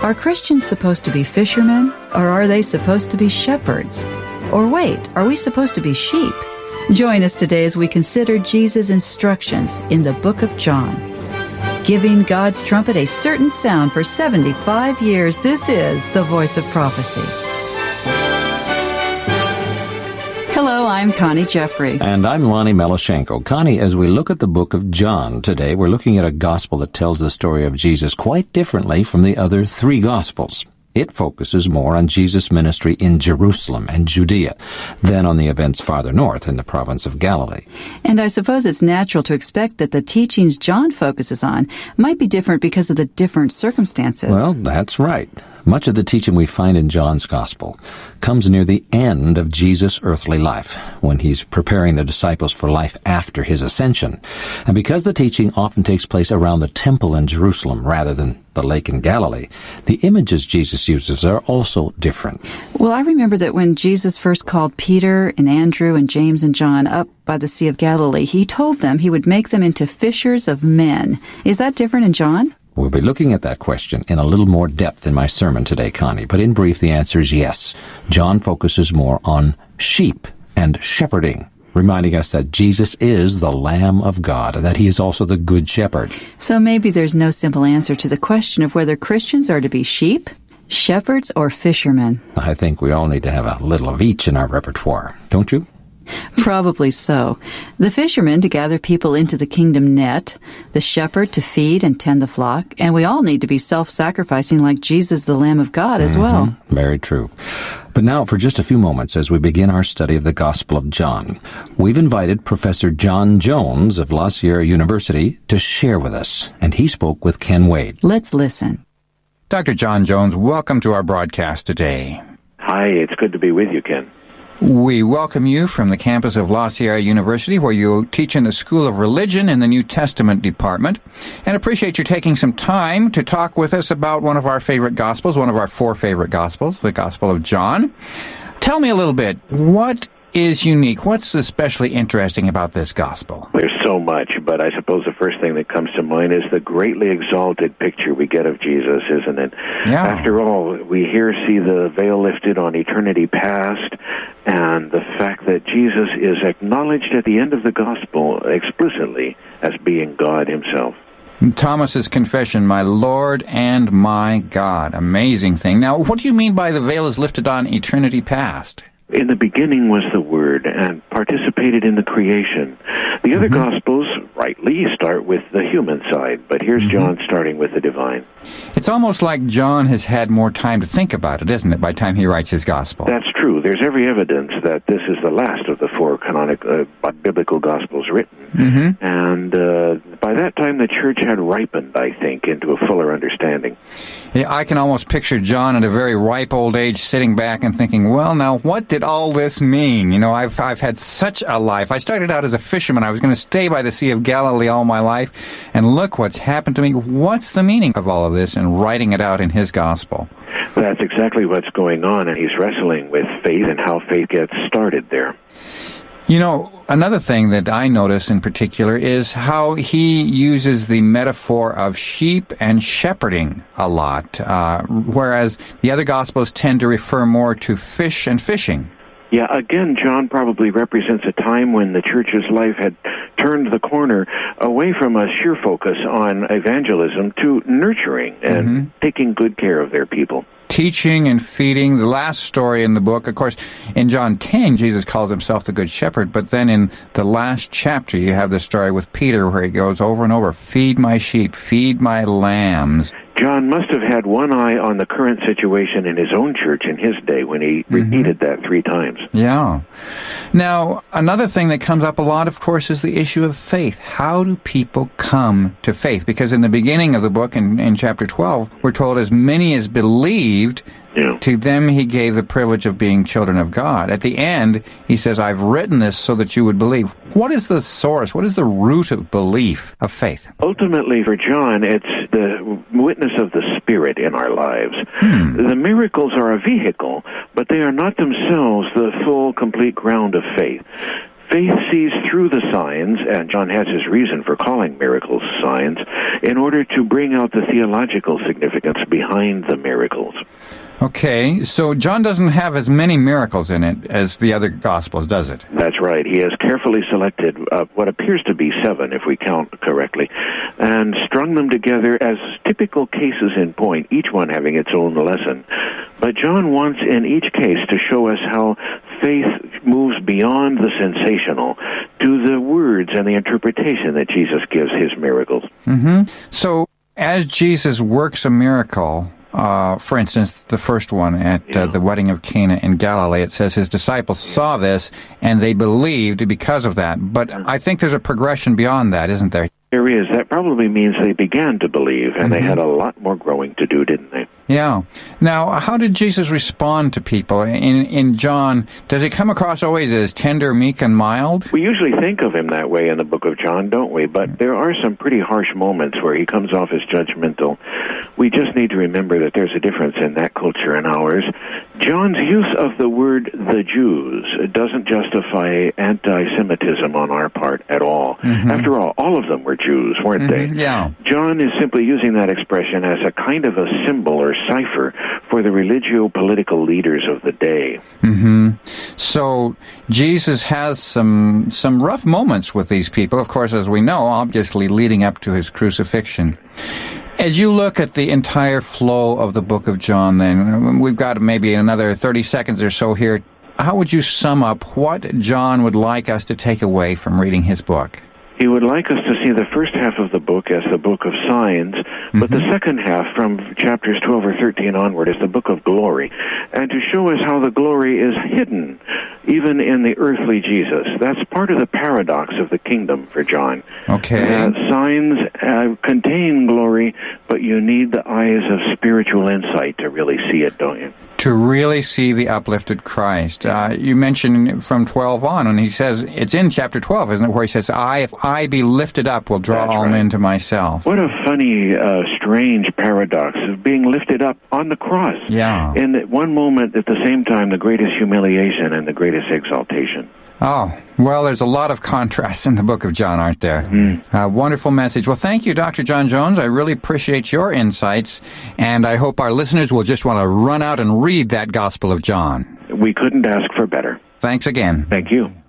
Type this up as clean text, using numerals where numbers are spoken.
Are Christians supposed to be fishermen, or are they supposed to be shepherds? Or wait, are we supposed to be sheep? Join us today as we consider Jesus' instructions in the book of John. Giving God's trumpet a certain sound for 75 years, this is the Voice of Prophecy. Hello, I'm Connie Jeffrey. And I'm Lonnie Melashenko. Connie, as we look at the book of John today, we're looking at a gospel that tells the story of Jesus quite differently from the other three gospels. It focuses more on Jesus' ministry in Jerusalem and Judea than on the events farther north in the province of Galilee. And I suppose it's natural to expect that the teachings John focuses on might be different because of the different circumstances. Well, that's right. Much of the teaching we find in John's gospel comes near the end of Jesus' earthly life, when he's preparing the disciples for life after his ascension. And because the teaching often takes place around the temple in Jerusalem rather than the lake in Galilee, the images Jesus uses are also different. Well, I remember that when Jesus first called Peter and Andrew and James and John up by the Sea of Galilee, he told them he would make them into fishers of men. Is that different in John? We'll be looking at that question in a little more depth in my sermon today, Connie, but in brief, the answer is yes. John focuses more on sheep and shepherding, reminding us that Jesus is the Lamb of God, and that he is also the Good Shepherd. So maybe there's no simple answer to the question of whether Christians are to be sheep, shepherds, or fishermen. I think we all need to have a little of each in our repertoire, don't you? Probably so. The fisherman to gather people into the kingdom net, the shepherd to feed and tend the flock, and we all need to be self-sacrificing like Jesus, the Lamb of God, as well. Very true. But now, for just a few moments, as we begin our study of the Gospel of John, we've invited Professor John Jones of La Sierra University to share with us, and he spoke with Ken Wade. Let's listen. Dr. John Jones, welcome to our broadcast today. Hi, it's good to be with you, Ken. We welcome you from the campus of La Sierra University, where you teach in the School of Religion in the New Testament department, and appreciate you taking some time to talk with us about one of our favorite Gospels, one of our four favorite Gospels, the Gospel of John. Tell me a little bit, what is unique? What's especially interesting about this Gospel? There's so much, but I suppose the first thing that comes to mind is the greatly exalted picture we get of Jesus, isn't it? Yeah. After all, we here see the veil lifted on eternity past, and the fact that Jesus is acknowledged at the end of the Gospel explicitly as being God himself. Thomas's confession, my Lord and my God. Amazing thing. Now, what do you mean by the veil is lifted on eternity past? In the beginning was the Word, and participated in the creation. The other Gospels, rightly, start with the human side, but here's John starting with the divine. It's almost like John has had more time to think about it, isn't it, by the time he writes his Gospel? That's true. There's every evidence that this is the last of the four canonic biblical Gospels written. And by that time, the church had ripened, I think, into a fuller understanding. Yeah, I can almost picture John at a very ripe old age sitting back and thinking, well, now, what did all this mean? You know, I've had such a life. I started out as a fisherman. I was going to stay by the Sea of Galilee all my life, and look what's happened to me. What's the meaning of all of this, and writing it out in his Gospel? That's exactly what's going on, and he's wrestling with faith and how faith gets started there. You know, another thing that I notice in particular is how he uses the metaphor of sheep and shepherding a lot, whereas the other Gospels tend to refer more to fish and fishing. Yeah, again, John probably represents a time when the church's life had turned the corner away from a sheer focus on evangelism to nurturing and taking good care of their people. Teaching and feeding, the last story in the book. Of course, in John 10, Jesus calls himself the Good Shepherd, but then in the last chapter, you have the story with Peter where he goes over and over, feed my sheep, feed my lambs. John must have had one eye on the current situation in his own church in his day when he repeated that 3 times. Yeah. Now, another thing that comes up a lot, of course, is the issue of faith. How do people come to faith? Because in the beginning of the book, in chapter 12, we're told as many as believed, to them he gave the privilege of being children of God. At the end, he says, I've written this so that you would believe. What is the source? What is the root of belief, of faith? Ultimately, for John, it's the witness of the Spirit in our lives. The miracles are a vehicle, but they are not themselves the full, complete ground of faith. Faith sees through the signs, and John has his reason for calling miracles signs, in order to bring out the theological significance behind the miracles. Okay, so John doesn't have as many miracles in it as the other Gospels, does it? That's right. He has carefully selected what appears to be 7, if we count correctly, and strung them together as typical cases in point, each one having its own lesson. But John wants in each case to show us how faith moves beyond the sensational to the words and the interpretation that Jesus gives his miracles. Mm-hmm. So as Jesus works a miracle, for instance, the first one at the wedding of Cana in Galilee, it says his disciples saw this and they believed because of that. But I think there's a progression beyond that, isn't there? There is. That probably means they began to believe, and they had a lot more growing to do, didn't they? Yeah. Now, how did Jesus respond to people? In John, does he come across always as tender, meek, and mild? We usually think of him that way in the book of John, don't we? But there are some pretty harsh moments where he comes off as judgmental. We just need to remember that there's a difference in that culture and ours. John's use of the word the Jews doesn't justify anti-Semitism on our part at all. Mm-hmm. After all of them were Jews, weren't they? Yeah. John is simply using that expression as a kind of a symbol or cipher for the religio-political leaders of the day. Mm-hmm. So Jesus has some rough moments with these people, of course, as we know, obviously leading up to his crucifixion. As you look at the entire flow of the book of John, then, we've got maybe another 30 seconds or so here. How would you sum up what John would like us to take away from reading his book? He would like us to see the first half of the book as the book of signs, but the second half, from chapters 12 or 13 onward, is the book of glory, and to show us how the glory is hidden, even in the earthly Jesus. That's part of the paradox of the kingdom for John. Okay. Signs contain glory, but you need the eyes of spiritual insight to really see it, don't you? To really see the uplifted Christ. You mentioned from 12 on, and he says, it's in chapter 12, isn't it, where he says, if I be lifted up, will draw all men to myself. What a funny, strange paradox of being lifted up on the cross. Yeah. And at one moment, at the same time, the greatest humiliation and the greatest exaltation. Oh, well, there's a lot of contrasts in the book of John, aren't there? Wonderful message. Well, thank you, Dr. John Jones. I really appreciate your insights, and I hope our listeners will just want to run out and read that Gospel of John. We couldn't ask for better. Thanks again. Thank you.